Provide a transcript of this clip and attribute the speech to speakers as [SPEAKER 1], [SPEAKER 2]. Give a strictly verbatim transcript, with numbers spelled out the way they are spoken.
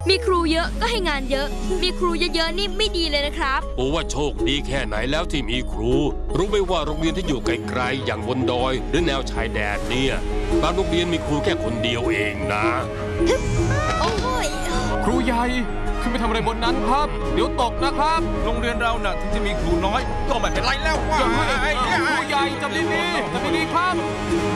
[SPEAKER 1] มีครูเยอะก็ให้งานเยอะ มีครูเยอะๆนี่ไม่ดีเลยนะครับ
[SPEAKER 2] โอ้ว่าโชคดีแค่ไหนแล้วที่มีครู รู้ไหมว่าโรงเรียนที่อยู่ไกลๆอย่างบนดอยหรือแนวชายแดนเนี่ยบางโรงเรียนมีครูแค่คนเดียวเองนะ
[SPEAKER 1] โอ้ย
[SPEAKER 3] ครูใหญ่ขึ้นไปทำอะไรบนนั้นครับ เดี๋ยวตกนะครับ
[SPEAKER 4] โรงเรียนเราน่ะถึงจะมีครูน้อยก็ไม่เป็นไรแล้วว่า
[SPEAKER 3] อย่าให้ครูใหญ่จับดีๆจับดีๆครับ